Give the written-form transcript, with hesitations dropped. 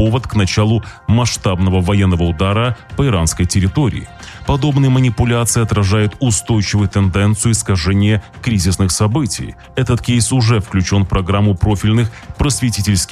повод к началу масштабного военного удара по иранской территории. Подобные манипуляции отражают устойчивую тенденцию искажения кризисных событий. Этот кейс уже включен в программу профильных просветительских